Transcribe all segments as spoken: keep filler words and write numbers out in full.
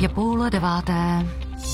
Je půl deváté.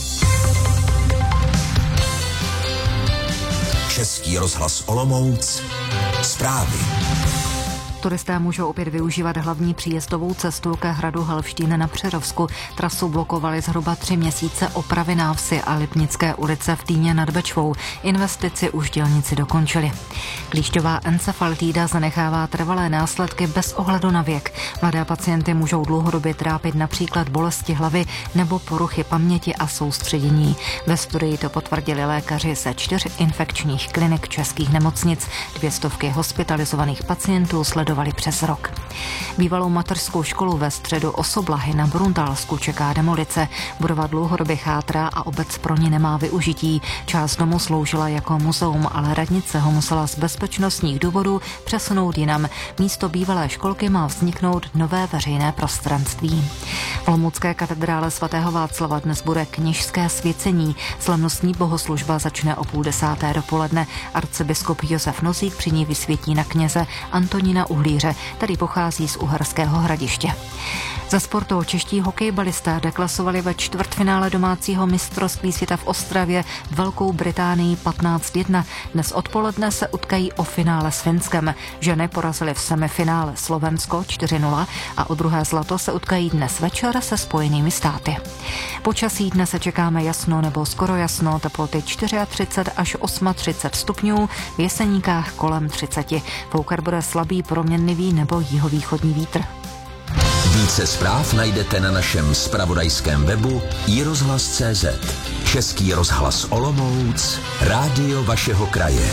Český rozhlas Olomouc. Zprávy. Turisté můžou opět využívat hlavní příjezdovou cestu ke hradu Helštín na Přerovsku. Trasu blokovali zhruba tři měsíce opravy návsi a Lipnické ulice v Týně nad Bečvou. Investici už dělníci dokončili. Klíšťová encefalitída zanechává trvalé následky bez ohledu na věk. Mladé pacienty můžou dlouhodobě trápit například bolesti hlavy nebo poruchy paměti a soustředění. Ve studii to potvrdili lékaři ze čtyř infekčních klinik českých nemocnic. Dvě stovky hospitalizovaných pacientů sledovali přes rok. Bývalou mateřskou školu ve středu Osoblahy na Bruntálsku čeká demolice. Budova dlouhodobě chátrá a obec pro ní nemá využití. Část domu sloužila jako muzeum, ale radnice ho musela z bezpečnostních důvodů přesunout jinam. Místo bývalé školky má vzniknout nové veřejné prostranství. V olomoucké katedrále svatého Václava dnes bude kněžské svěcení. Slavnostní bohoslužba začne o půl desáté dopoledne. Arcibiskup Josef Nozík při ní vysvětí na kněze Antonína Uhlíře, který pochází z Uherského Hradiště. Za sportou čeští hokejbalisté deklasovali ve čtvrtfinále domácího mistrovství světa v Ostravě Velkou Británii patnáct jedna. Dnes odpoledne se utkají o finále s Finskem. Ženy porazily v semifinále Slovensko čtyři nula a o druhé zlato se utkají dnes večer se Spojenými státy. Počasí dnes se čekáme jasno nebo skoro jasno, teploty třicet čtyři až třicet osm stupňů, v Jeseníkách kolem třicet. Foukat bude slabý proměnlivý nebo jihovýchodní vítr. Více zpráv najdete na našem zpravodajském webu i rozhlas tečka cé zet. Český rozhlas Olomouc, rádio vašeho kraje.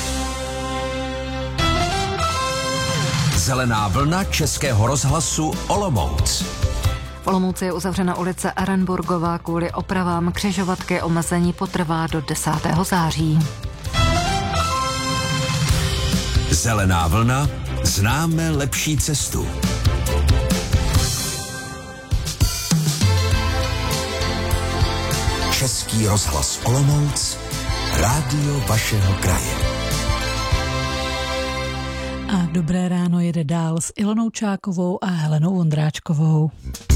Zelená vlna Českého rozhlasu Olomouc. V Olomouci je uzavřena ulice Arenburgová kvůli opravám křižovatky. Omezení potrvá do desátého září. Zelená vlna, známe lepší cestu. Český rozhlas Olomouc, rádio vašeho kraje. A dobré ráno jede dál s Ilonou Čákovou a Helenou Vondráčkovou.